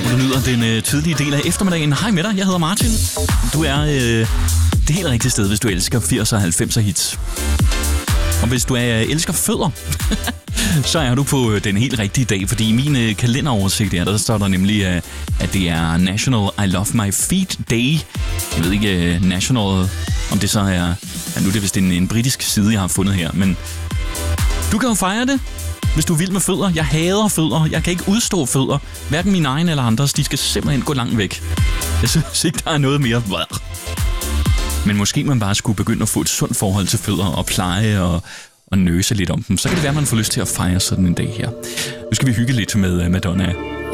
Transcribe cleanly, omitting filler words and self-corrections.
hvor du nyder den tidlige del af eftermiddagen. Hej med dig, jeg hedder Martin. Du er det helt rigtige sted, hvis du elsker 80'er og 90'er hits. Og hvis du elsker fødder, så er du på den helt rigtige dag, fordi i min kalenderoversigt der står der nemlig, at det er National I Love My Feet Day. Jeg ved ikke, National, om det så er... Ja, nu er det vist en britisk side, jeg har fundet her, men du kan jo fejre det, hvis du er vild med fødder. Jeg hader fødder. Jeg kan ikke udstå fødder. Hverken mine egne eller andres. De skal simpelthen gå langt væk. Jeg synes ikke, der er noget mere. Men måske man bare skulle begynde at få et sundt forhold til fødder og pleje og nøse lidt om dem. Så kan det være, at man får lyst til at fejre sådan en dag her. Nu skal vi hygge lidt med Madonna.